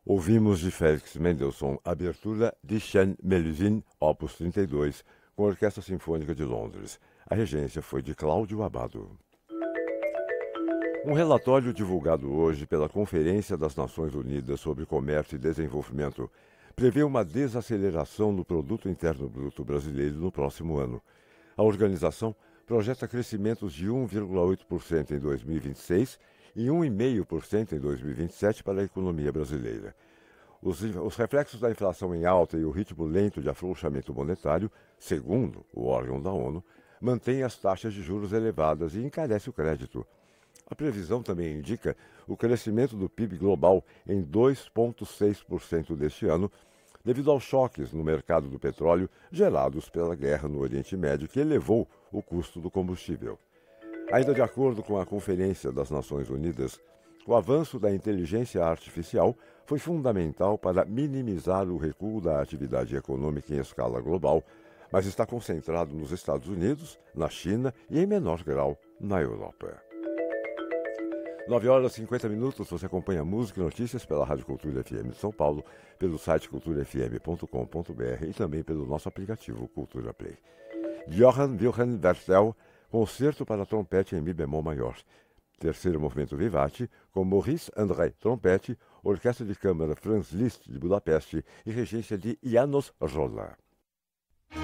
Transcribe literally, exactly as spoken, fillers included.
Ouvimos de Félix Mendelssohn a abertura de Chen Melusine, opus trinta e dois, com a Orquestra Sinfônica de Londres. A regência foi de Cláudio Abbado. Um relatório divulgado hoje pela Conferência das Nações Unidas sobre Comércio e Desenvolvimento prevê uma desaceleração no Produto Interno Bruto brasileiro no próximo ano. A organização projeta crescimentos de um vírgula oito por cento em dois mil e vinte e seis e um vírgula cinco por cento em dois mil e vinte e sete para a economia brasileira. Os, os reflexos da inflação em alta e o ritmo lento de afrouxamento monetário, segundo o órgão da ONU, mantêm as taxas de juros elevadas e encarece o crédito. A previsão também indica o crescimento do P I B global em dois vírgula seis por cento deste ano, devido aos choques no mercado do petróleo gerados pela guerra no Oriente Médio, que elevou o custo do combustível. Ainda de acordo com a Conferência das Nações Unidas, o avanço da inteligência artificial foi fundamental para minimizar o recuo da atividade econômica em escala global, mas está concentrado nos Estados Unidos, na China e, em menor grau, na Europa. nove horas e cinquenta minutos, você acompanha música e notícias pela Rádio Cultura F M de São Paulo, pelo site cultura f m ponto com ponto b r e também pelo nosso aplicativo Cultura Play. Johann Wilhelm Werthel, concerto para trompete em Mi bemol maior. Terceiro movimento Vivace, com Maurice André, trompete, Orquestra de Câmara Franz Liszt de Budapeste e regência de János Rolla.